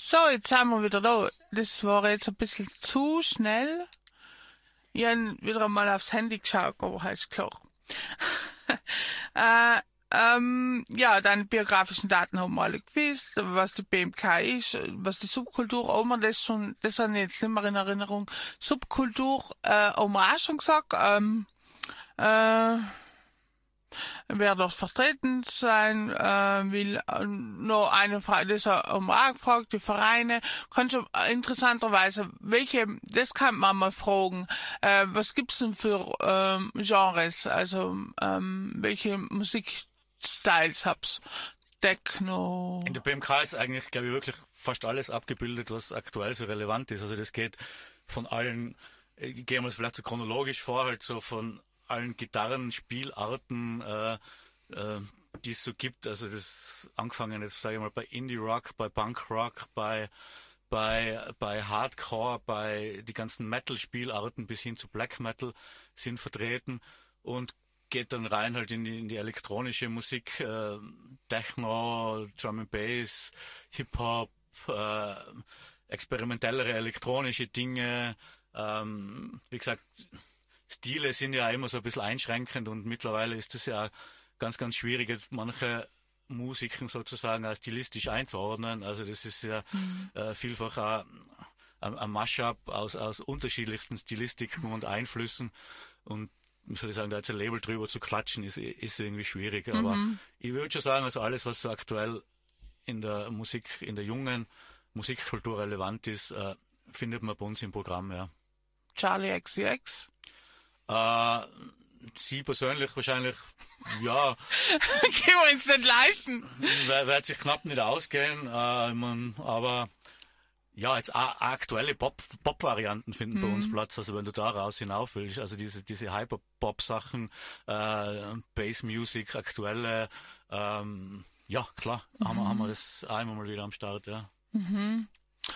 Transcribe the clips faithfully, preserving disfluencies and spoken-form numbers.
So, jetzt sind wir wieder da. Das war jetzt ein bisschen zu schnell. Ich habe wieder einmal aufs Handy geschaut, aber ist klar. äh, ähm, ja, deine biografischen Daten haben wir alle gewusst, was die B M K ist, was die Subkultur, auch wir das schon, das habe ich jetzt nicht mehr in Erinnerung. Subkultur, äh, haben wir auch schon gesagt, ähm, äh, wer dort vertreten sein äh, will. Äh, noch eine Frage, das haben wir auch gefragt, die Vereine. Kannst du äh, interessanterweise, welche, das kann man mal fragen, äh, was gibt's denn für ähm, Genres, also ähm, welche Musikstyles hab's? Techno? In der B M K ist eigentlich, glaube ich, wirklich fast alles abgebildet, was aktuell so relevant ist. Also das geht von allen, ich gehe mal vielleicht so chronologisch vor, halt so von allen Gitarrenspielarten, äh, äh, die es so gibt. Also das angefangen jetzt, sage ich mal, bei Indie Rock, bei Punk Rock, bei bei bei Hardcore, bei die ganzen Metal-Spielarten bis hin zu Black Metal sind vertreten und geht dann rein halt in die, in die elektronische Musik, äh, Techno, Drum and Bass, Hip Hop, äh, experimentellere elektronische Dinge. Ähm, wie gesagt, Stile sind ja immer so ein bisschen einschränkend und mittlerweile ist es ja ganz, ganz schwierig, jetzt manche Musiken sozusagen als stilistisch einzuordnen. Also das ist ja mhm. äh, vielfach auch ein, ein Mashup aus, aus unterschiedlichsten Stilistiken und Einflüssen und ich soll sagen, da jetzt ein Label drüber zu klatschen, ist, ist irgendwie schwierig. Aber mhm. ich würde schon sagen, also alles, was so aktuell in der Musik, in der jungen Musikkultur relevant ist, äh, findet man bei uns im Programm, ja. Charli X C X? Äh, Sie persönlich wahrscheinlich, ja. Können wir uns nicht leisten. Wird sich knapp nicht ausgehen, äh, man, aber ja, jetzt auch aktuelle Pop, Pop-Varianten finden mhm. bei uns Platz, also wenn du da raus hinauf willst, also diese, diese Hyper-Pop-Sachen, äh, Bass-Music, aktuelle, ähm, ja, klar, mhm. haben, wir, haben wir das einmal mal wieder am Start, ja. Mhm.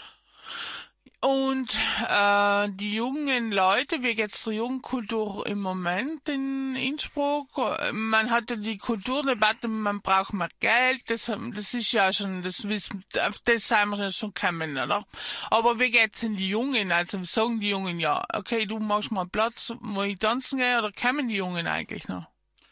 Und äh, die jungen Leute, wie geht's der Jugendkultur im Moment in Innsbruck? Man hatte die Kulturdebatte, man braucht mehr Geld, das, das ist ja schon, das wissen, auf das sind wir schon gekommen, oder? Aber wie geht's in die Jungen? Also sagen die Jungen ja, okay, du machst mal Platz, wo ich tanzen gehe, oder kommen die Jungen eigentlich noch?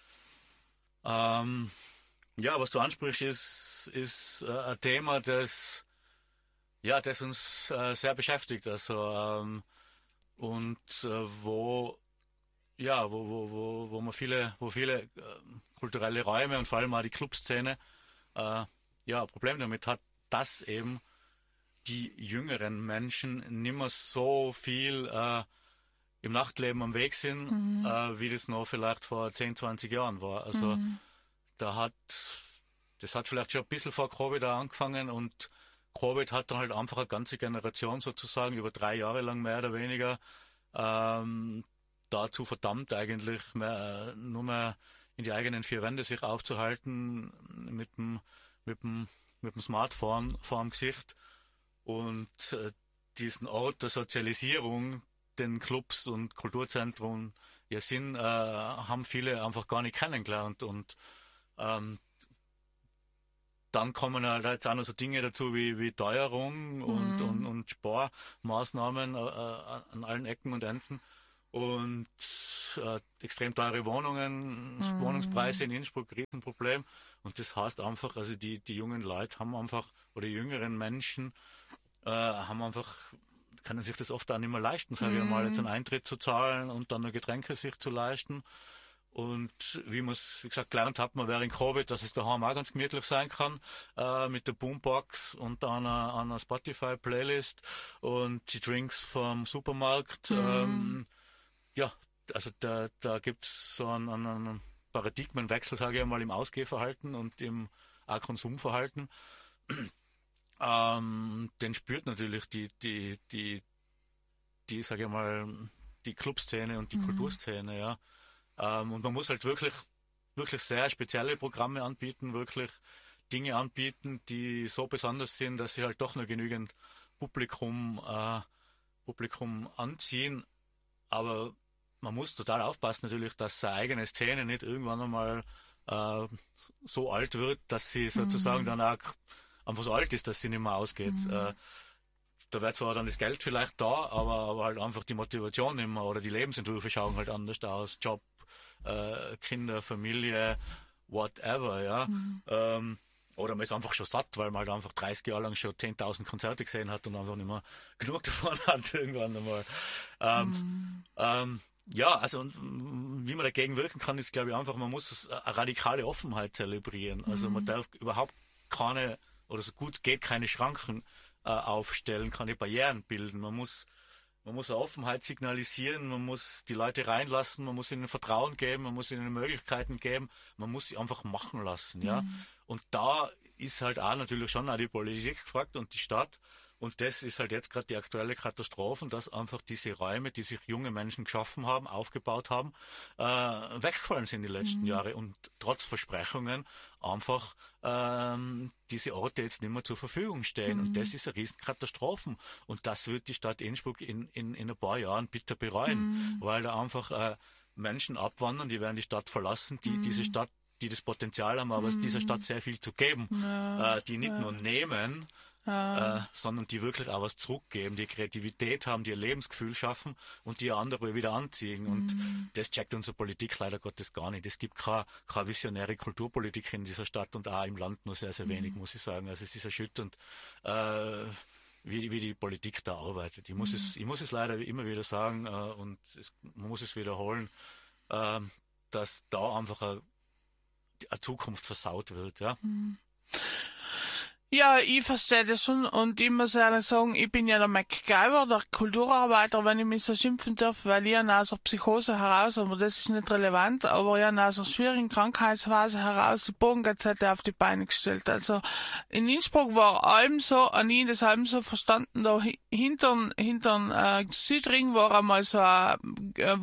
Ähm, ja, was du ansprichst, ist, ist äh, ein Thema, das Ja, das uns äh, sehr beschäftigt, also ähm, und äh, wo ja, wo wo wo wo man viele, wo viele äh, kulturelle Räume und vor allem auch die Clubszene äh, ja ein Problem damit hat, dass eben die jüngeren Menschen nicht mehr so viel äh, im Nachtleben am Weg sind, mhm. äh, wie das noch vielleicht vor zehn, zwanzig Jahren war. Also mhm. da hat das hat vielleicht schon ein bisschen vor Covid angefangen und Covid hat dann halt einfach eine ganze Generation sozusagen über drei Jahre lang mehr oder weniger ähm, dazu verdammt eigentlich mehr, nur mehr in die eigenen vier Wände sich aufzuhalten mit dem, mit dem, mit dem Smartphone vor dem Gesicht und äh, diesen Ort der Sozialisierung, den Clubs und Kulturzentren ja sind, äh, haben viele einfach gar nicht kennengelernt und ähm, dann kommen halt jetzt auch noch so Dinge dazu wie, wie Teuerung und, mhm. und, und Sparmaßnahmen äh, an allen Ecken und Enden und äh, extrem teure Wohnungen, mhm. Wohnungspreise in Innsbruck, Riesenproblem. Und das heißt einfach, also die, die jungen Leute haben einfach, oder die jüngeren Menschen äh, haben einfach, können sich das oft auch nicht mehr leisten, sage ich mhm. mal, jetzt einen Eintritt zu zahlen und dann noch Getränke sich zu leisten. Und wie man es, wie gesagt, gelernt hat, man während Covid, dass es daheim auch ganz gemütlich sein kann, äh, mit der Boombox und einer, einer Spotify-Playlist und die Drinks vom Supermarkt. Mhm. Ähm, ja, also da, da gibt es so einen, einen Paradigmenwechsel, sage ich mal, im Ausgehverhalten und im auch Konsumverhalten. ähm, den spürt natürlich die, die, die, die, sage ich mal, die Clubszene und die mhm. Kulturszene, ja. Ähm, und man muss halt wirklich, wirklich sehr spezielle Programme anbieten, wirklich Dinge anbieten, die so besonders sind, dass sie halt doch noch genügend Publikum, äh, Publikum anziehen. Aber man muss total aufpassen natürlich, dass seine eigene Szene nicht irgendwann einmal äh, so alt wird, dass sie sozusagen mhm. dann auch einfach so alt ist, dass sie nicht mehr ausgeht. Mhm. Äh, da wäre zwar dann das Geld vielleicht da, aber, aber halt einfach die Motivation nicht mehr oder die Lebensentwürfe schauen halt anders aus. Job, äh, Kinder, Familie, whatever, ja. Mhm. Ähm, oder man ist einfach schon satt, weil man halt einfach dreißig Jahre lang schon zehntausend Konzerte gesehen hat und einfach nicht mehr genug davon hat irgendwann einmal. Ähm, mhm. ähm, ja, also und, wie man dagegen wirken kann, ist glaube ich einfach, man muss eine radikale Offenheit zelebrieren. Also mhm. man darf überhaupt keine, oder so gut es geht, keine Schranken äh, aufstellen, keine Barrieren bilden. Man muss Man muss eine Offenheit signalisieren, man muss die Leute reinlassen, man muss ihnen Vertrauen geben, man muss ihnen Möglichkeiten geben, man muss sie einfach machen lassen, ja. Mhm. Und da ist halt auch natürlich schon auch die Politik gefragt und die Stadt. Und das ist halt jetzt gerade die aktuelle Katastrophe, dass einfach diese Räume, die sich junge Menschen geschaffen haben, aufgebaut haben, äh, weggefallen sind die letzten mhm. Jahre und trotz Versprechungen einfach ähm, diese Orte jetzt nicht mehr zur Verfügung stehen. Mhm. Und das ist eine Riesenkatastrophe. Und das wird die Stadt Innsbruck in, in, in ein paar Jahren bitter bereuen, mhm. weil da einfach äh, Menschen abwandern, die werden die Stadt verlassen, die mhm. diese Stadt die das Potenzial haben, aber mm. dieser Stadt sehr viel zu geben, ja, äh, die nicht ja. nur nehmen, ja. äh, sondern die wirklich auch was zurückgeben, die Kreativität haben, die ihr Lebensgefühl schaffen und die andere wieder anziehen. Mm. Und das checkt unsere Politik leider Gottes gar nicht. Es gibt keine, keine visionäre Kulturpolitik in dieser Stadt und auch im Land nur sehr, sehr wenig, mm. muss ich sagen. Also es ist erschütternd, äh, wie, wie die Politik da arbeitet. Ich muss, mm. es, ich muss es leider immer wieder sagen äh, und es, man muss es wiederholen, äh, dass da einfach eine eine Zukunft versaut wird, ja. Ja, ich verstehe das schon und ich muss ehrlich sagen, ich bin ja der MacGyver, der Kulturarbeiter, wenn ich mich so schimpfen darf, weil ich ja aus der Psychose heraus, aber das ist nicht relevant, aber ich habe aus einer schwierigen Krankheitsphase heraus die Bogengazette auf die Beine gestellt. Also in Innsbruck war allem so, an ich das allem so verstanden, da hintern, hintern äh, Südring war einmal so ein äh,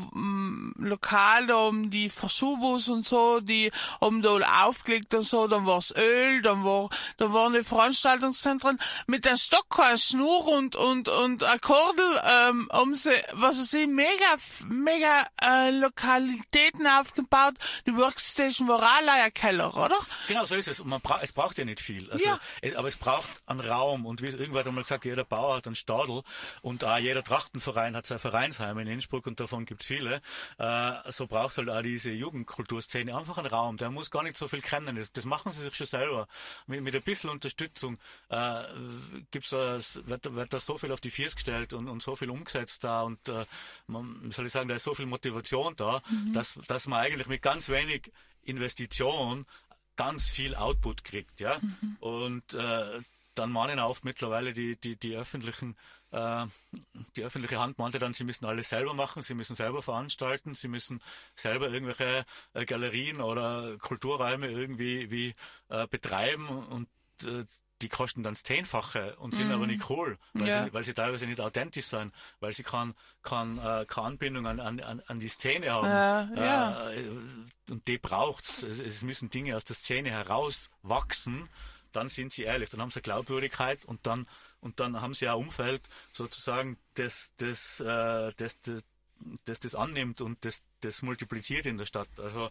Lokal da um die Versubus und so, die haben da aufgelegt und so, dann war's Öl, dann war, da waren die Veranstaltungszentren mit einem Stock, einer Schnur und, und, und Akkordel, ähm, haben sie, was weiß ich, mega, mega, äh, Lokalitäten aufgebaut. Die Workstation war auch ein Keller, oder? Genau, so ist es. Und man bra- es braucht ja nicht viel. Also, ja. es, aber es braucht einen Raum. Und wie irgendwer hat einmal gesagt, jeder Bauer hat einen Stadel und auch jeder Trachtenverein hat sein Vereinsheim in Innsbruck und davon gibt's viele. Äh, so braucht halt auch diese Jugendkulturszene einfach einen Raum. Der muss gar nicht so viel kennen. Das, das machen sie sich schon selber. Mit, mit ein bisschen Unterstützung äh, gibt's da, wird, wird da so viel auf die Füße gestellt und, und so viel umgesetzt da und äh, man, wie soll ich sagen, da ist so viel Motivation da, mhm. dass, dass man eigentlich mit ganz wenig Investition ganz viel Output kriegt, ja. Mhm. Und äh, dann mahnen oft mittlerweile die, die, die öffentlichen äh, die öffentliche Hand meinte dann, sie müssen alles selber machen, sie müssen selber veranstalten, sie müssen selber irgendwelche äh, Galerien oder Kulturräume irgendwie wie, äh, betreiben und äh, die kosten dann das Zehnfache und sind mm. aber nicht cool, weil, ja. sie, weil sie teilweise nicht authentisch sind, weil sie keine kann, äh, keine Anbindung an, an, an die Szene haben. Ja, ja. Äh, und die braucht's. Es, es müssen Dinge aus der Szene herauswachsen, dann sind sie ehrlich, dann haben sie Glaubwürdigkeit und dann und dann haben sie ein Umfeld sozusagen, das das, äh, das, das, das das annimmt und das das multipliziert in der Stadt. Also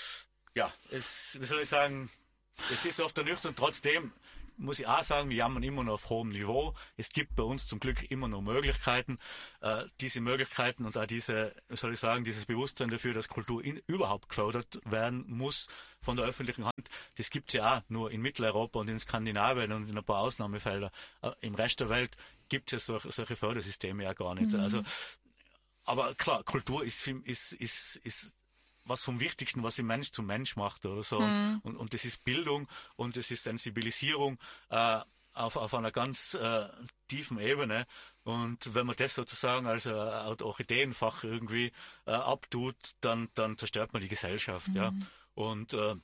ja, es, wie soll ich sagen, es ist oft ernüchternd, trotzdem muss ich auch sagen, wir jammern immer noch auf hohem Niveau. Es gibt bei uns zum Glück immer noch Möglichkeiten. Äh, diese Möglichkeiten und auch diese, soll ich sagen, dieses Bewusstsein dafür, dass Kultur in, überhaupt gefördert werden muss von der öffentlichen Hand, das gibt es ja auch nur in Mitteleuropa und in Skandinavien und in ein paar Ausnahmefelder. Äh, Im Rest der Welt gibt es ja solche, solche Fördersysteme ja gar nicht. Mhm. Also, aber klar, Kultur ist, ist, ist, ist was vom Wichtigsten, was im Mensch zum Mensch macht oder so. Mhm. Und, und das ist Bildung und das ist Sensibilisierung äh, auf, auf einer ganz äh, tiefen Ebene. Und wenn man das sozusagen als äh, Orchideenfach irgendwie äh, abtut, dann, dann zerstört man die Gesellschaft. Mhm. Ja. Und, äh,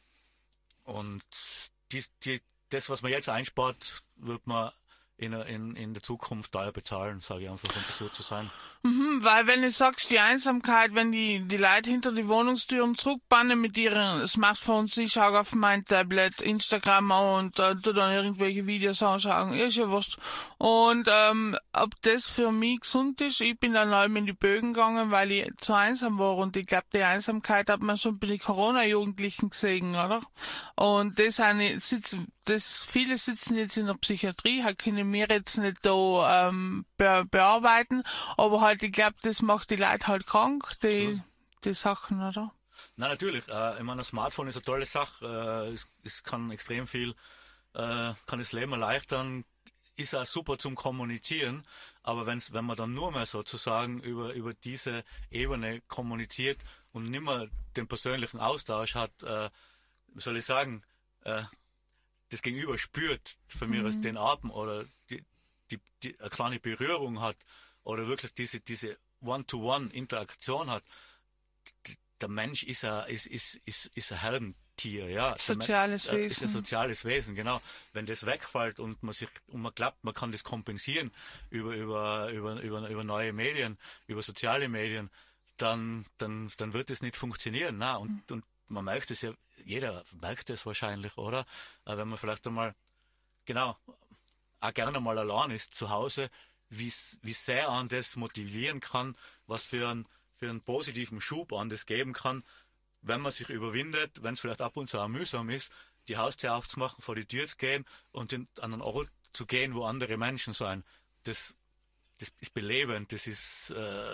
und die, die, das, was man jetzt einspart, wird man in, in, in der Zukunft teuer bezahlen, sage ich einfach, um das so zu sein. Mhm, weil wenn du sagst, die Einsamkeit, wenn die, die Leute hinter die Wohnungstüren zurückbannen mit ihren Smartphones, ich schaue auf mein Tablet, Instagram an und äh, tu dann irgendwelche Videos anschauen, ist ja wurscht. Und ähm, ob das für mich gesund ist, ich bin dann allem in die Bögen gegangen, weil ich zu einsam war und ich glaube, die Einsamkeit hat man schon bei den Corona-Jugendlichen gesehen, oder? Und das eine sitzen, das viele sitzen jetzt in der Psychiatrie, halt können wir jetzt nicht da ähm, be bearbeiten, aber halt, ich glaube, das macht die Leute halt krank, die, die Sachen, oder? Na natürlich, äh, ich meine, ein Smartphone ist eine tolle Sache, äh, es, es kann extrem viel, äh, kann das Leben erleichtern, ist auch super zum Kommunizieren, aber wenn's, wenn man dann nur mehr sozusagen über, über diese Ebene kommuniziert und nicht mehr den persönlichen Austausch hat, äh, wie soll ich sagen, äh, das Gegenüber spürt von mir aus Mhm. den Atem oder die, die, die eine kleine Berührung hat oder wirklich diese, diese One-to-One-Interaktion hat, d- der Mensch ist ein, ist, ist, ist, ist ein Herdentier, ja. Der Men- Soziales äh, ist ein Wesen. soziales Wesen, genau. Wenn das wegfällt und man sich, und man glaubt, man kann das kompensieren über, über, über, über, über neue Medien, über soziale Medien, dann, dann, dann wird es nicht funktionieren, na. Und, und man merkt es ja, jeder merkt es wahrscheinlich, oder? Äh, Wenn man vielleicht einmal, genau, auch gerne mal allein ist zu Hause, wie, wie sehr an das motivieren kann, was für einen, für einen positiven Schub an das geben kann, wenn man sich überwindet, wenn es vielleicht ab und zu auch mühsam ist, die Haustür aufzumachen, vor die Tür zu gehen und in, an einen Ort zu gehen, wo andere Menschen sind. Das, das ist belebend, das ist äh,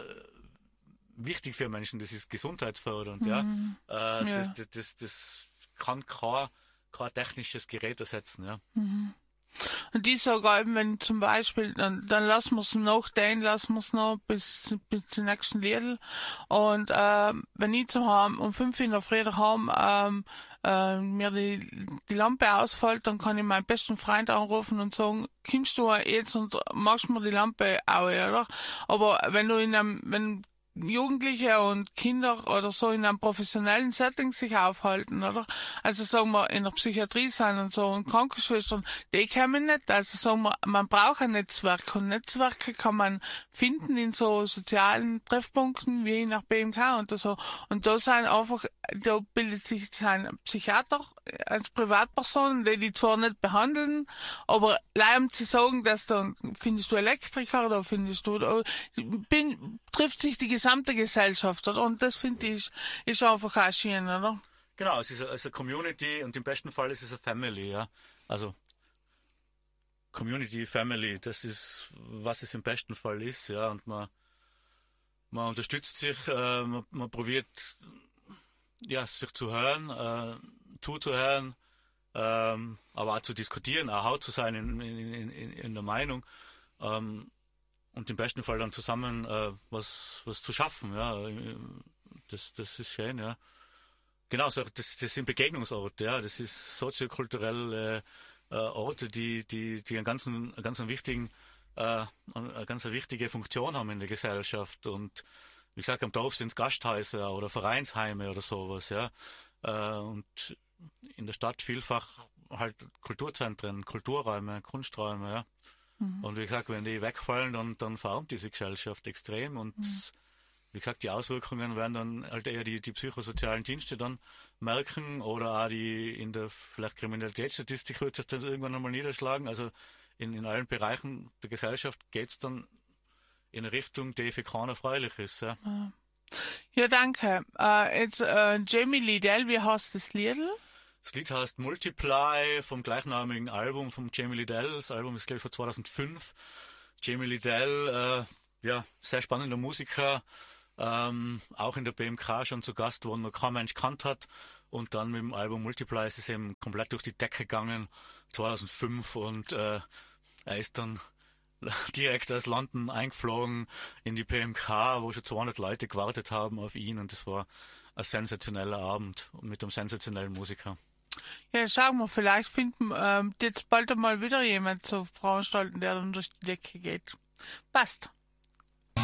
wichtig für Menschen, das ist gesundheitsfördernd. Ja? Mhm. Äh, das, Ja. das, das, das kann kein, kein technisches Gerät ersetzen. Ja? Mhm. Und die sogar eben, wenn zum Beispiel, dann, dann lassen wir es noch den, lassen wir es noch bis, bis zum nächsten Liedl. Und ähm, wenn ich zu haben um fünf in der Früh daheim ähm, äh, mir die, die Lampe ausfällt, dann kann ich meinen besten Freund anrufen und sagen, kommst du jetzt und machst mir die Lampe aus, oder? Aber wenn du in einem, wenn Jugendliche und Kinder oder so in einem professionellen Setting sich aufhalten, oder? Also sagen wir in der Psychiatrie sein und so und Krankenschwestern, die kommen nicht. Also sagen wir, man braucht ein Netzwerk und Netzwerke kann man finden in so sozialen Treffpunkten wie nach B M K und so. Und da sind einfach, da bildet sich ein Psychiater als Privatperson, die die zwar nicht behandeln, aber leider um zu sagen, dass da findest du Elektriker, da findest du, da bin, trifft sich die gesamte Gesellschaft, oder? Und das finde ich, ist einfach auch schön, oder? Genau, es ist eine, es ist eine Community und im besten Fall ist es eine Family, ja. Also Community, Family, das ist, was es im besten Fall ist, ja. Und man, man unterstützt sich, äh, man, man probiert, ja, sich zu hören, äh, zuzuhören, ähm, aber auch zu diskutieren, auch hart zu sein in, in, in, in der Meinung. Ähm, und im besten Fall dann zusammen äh, was, was zu schaffen, ja. Das, das ist schön, ja. Genau, so, das, das sind Begegnungsorte, ja. Das ist soziokulturelle äh, Orte, die, die, die einen ganz, einen ganz einen wichtigen, äh, eine ganz eine wichtige Funktion haben in der Gesellschaft. Und wie gesagt, am Dorf sind es Gasthäuser oder Vereinsheime oder sowas, ja. Äh, und in der Stadt vielfach halt Kulturzentren, Kulturräume, Kunsträume, ja. Mhm. Und wie gesagt, wenn die wegfallen, dann, dann verarmt diese Gesellschaft extrem und Mhm. wie gesagt, die Auswirkungen werden dann halt eher die, die psychosozialen Dienste dann merken oder auch die in der vielleicht Kriminalitätsstatistik wird sich dann irgendwann einmal niederschlagen. Also in, in allen Bereichen der Gesellschaft geht es dann in eine Richtung, die für keiner erfreulich ist. Ja, Ja, danke. Äh, jetzt äh, Jamie Liddell, wie heißt das Liedl? das Lied heißt Multiply vom gleichnamigen Album von Jamie Liddell. Das Album ist, glaube ich, von zweitausendfünf. Jamie Liddell, äh, ja, sehr spannender Musiker. Ähm, auch in der B M K schon zu Gast, wo noch kein Mensch kannt hat. Und dann mit dem Album Multiply ist es eben komplett durch die Decke gegangen, zweitausendfünf. Und äh, er ist dann direkt aus London eingeflogen in die B M K, wo schon zweihundert Leute gewartet haben auf ihn. Und das war ein sensationeller Abend mit einem sensationellen Musiker. Ja, schauen wir, vielleicht finden ähm, jetzt bald einmal wieder jemand zu veranstalten, der dann durch die Decke geht. Passt.